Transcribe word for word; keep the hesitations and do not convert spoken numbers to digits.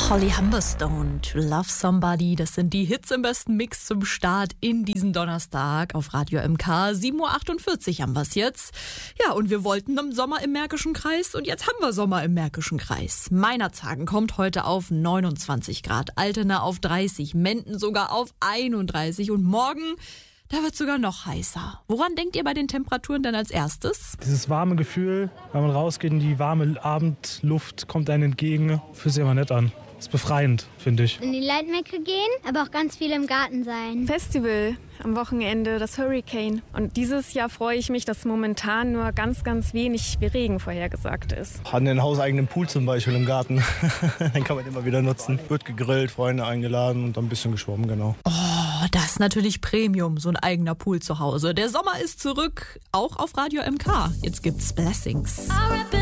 Holly Humberstone, To Love Somebody, das sind die Hits im besten Mix zum Start in diesen Donnerstag auf Radio M K. sieben Uhr achtundvierzig haben wir es jetzt. Ja, und wir wollten im Sommer im Märkischen Kreis und jetzt haben wir Sommer im Märkischen Kreis. Meinerzhagen kommt heute auf neunundzwanzig Grad, Altena auf dreißig, Menden sogar auf einunddreißig und morgen, da wird es sogar noch heißer. Woran denkt ihr bei den Temperaturen denn als erstes? Dieses warme Gefühl, wenn man rausgeht und die warme Abendluft kommt einem entgegen, fühlt sich immer nett an. Ist befreiend, finde ich. In die Leitmecke gehen, aber auch ganz viel im Garten sein. Festival am Wochenende, das Hurricane. Und dieses Jahr freue ich mich, dass momentan nur ganz, ganz wenig Regen vorhergesagt ist. Hatten einen hauseigenen Pool zum Beispiel im Garten. Den kann man immer wieder nutzen. Wird gegrillt, Freunde eingeladen und dann ein bisschen geschwommen, genau. Oh, das ist natürlich Premium, so ein eigener Pool zu Hause. Der Sommer ist zurück, auch auf Radio M K. Jetzt gibt's Blessings.